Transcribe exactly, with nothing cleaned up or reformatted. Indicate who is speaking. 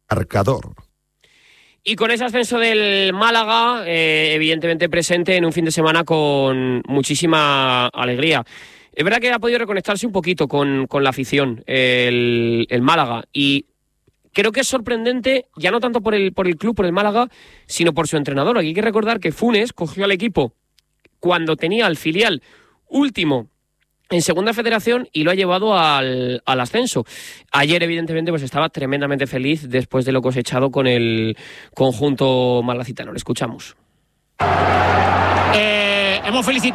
Speaker 1: Marcador.
Speaker 2: Y con ese ascenso del Málaga, eh, evidentemente presente en un fin de semana con muchísima alegría. Es verdad que ha podido reconectarse un poquito con, con la afición el, el Málaga, y creo que es sorprendente, ya no tanto por el, por el club, por el Málaga, sino por su entrenador. Aquí hay que recordar que Funes cogió al equipo cuando tenía al filial último en segunda federación y lo ha llevado al, al ascenso. Ayer, evidentemente, pues estaba tremendamente feliz después de lo cosechado con el conjunto malacitano. Lo escuchamos.
Speaker 3: Eh, hemos felicitado